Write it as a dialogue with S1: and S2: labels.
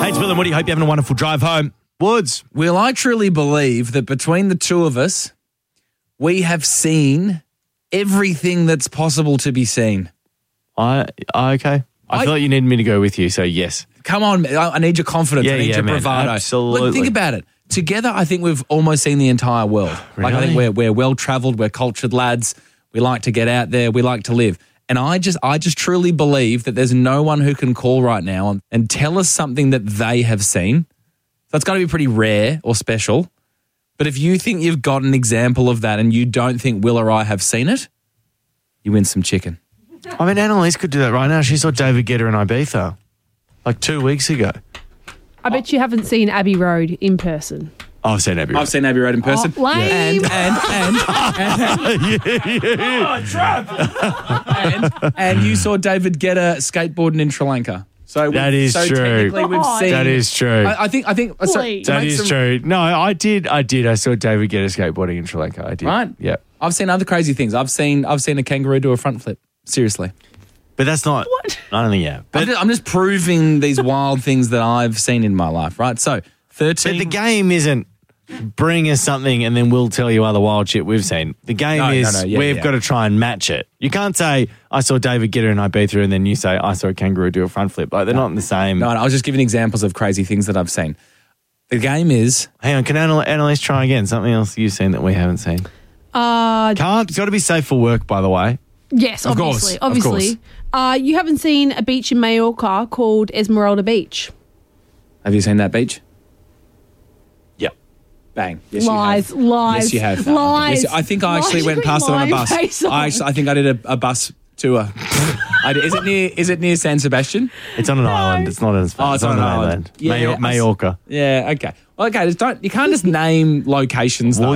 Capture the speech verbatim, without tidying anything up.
S1: Hey, it's Will and Woody. Hope you're having a wonderful drive home. Woods.
S2: Will, I truly believe that between the two of us, we have seen everything that's possible to be seen.
S1: I, I okay. I, I feel like you need me to go with you, so yes.
S2: Come on, I, I need your confidence.
S1: Yeah,
S2: I need
S1: yeah,
S2: your
S1: man,
S2: bravado.
S1: absolutely.
S2: Look, think about it. Together, I think we've almost seen the entire world. Like, I think
S1: Really?
S2: we're we're well-travelled, we're cultured lads. We like to get out there, we like to live. And I just I just truly believe that there's no one who can call right now and, and tell us something that they have seen. So it's got to be pretty rare or special. But if you think you've got an example of that and you don't think Will or I have seen it, you win some chicken.
S1: I mean, Annalise could do that right now. She saw David Guetta in Ibiza like two weeks ago.
S3: I bet you haven't seen Abbey Road in person.
S1: Oh, I've seen Abbey Road.
S2: I've seen Abbey Road in person.
S3: Oh, lame.
S2: And, and, and, and,
S1: yeah, yeah.
S2: oh, trap. and, and you saw David Guetta skateboarding in Sri Lanka. So
S1: That is
S2: so
S1: true.
S2: Technically, we've
S3: God.
S2: seen.
S1: That is true.
S2: I, I think. I think. So,
S3: Please.
S2: to
S1: That
S2: make
S1: is
S2: some-
S1: true. No, I did. I did. I saw David Guetta skateboarding in Sri Lanka. I did.
S2: Right.
S1: Yeah.
S2: I've seen other crazy things. I've seen. I've seen a kangaroo do a front flip. Seriously.
S1: But that's not.
S3: What?
S1: I don't think, yeah.
S2: I'm
S1: But,
S2: just, I'm just proving these wild things that I've seen in my life. Right. So thirteen.
S1: but the game isn't bring us something and then we'll tell you other wild shit we've seen. The game
S2: No, no,
S1: is
S2: no, yeah,
S1: we've
S2: yeah.
S1: got to try and match it. You can't say, I saw David Guetta in Ibiza and then you say, I saw a kangaroo do a front flip. Like, they're not in the same.
S2: No, no, I was just giving examples of crazy things that I've seen. The game is.
S1: Hang on, can Annal- Annalise try again? Something else you've seen that we haven't seen.
S3: Uh,
S1: Can't. It's got to be safe for work, by the way.
S3: yes,
S2: Of course,
S3: obviously.
S2: of
S3: Obviously. Uh, you haven't seen a beach in Mallorca called Esmeralda Beach.
S2: Have you seen that beach?
S1: Yep.
S2: Bang. Yes,
S3: Lies,
S2: you have.
S3: lies,
S2: Yes, you have.
S3: lies.
S2: Yes, I think I
S3: Why
S2: actually
S3: do
S2: went
S3: you
S2: past it on a
S3: lie
S2: bus.
S3: face on?
S2: I, actually, I think I did a, a bus tour. I did, is it near? Is it near San Sebastian?
S1: It's on an island. It's not in
S2: Oh, it's on an island.
S1: island.
S2: Yeah,
S1: Mayo-
S2: I s-
S1: Mallorca.
S2: Yeah. Okay. Well, okay. Just don't. You can't just name locations. Though.
S1: Well,